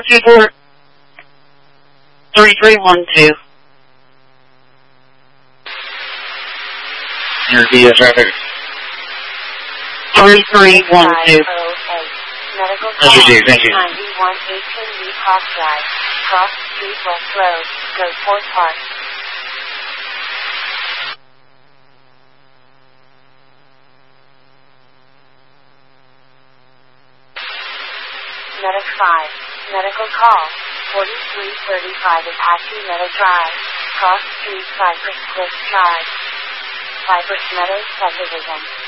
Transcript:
3312. Your DS traffic. 3312. Medical That's call. received, thank you. 9118 Lee Cross Drive. Cross Street West Road. Go Fort Park. Medic 5. Medical call. 4335 Apache Meadow Drive. Cross Street Cypress Cliff Drive. Cypress Meadows Subdivision.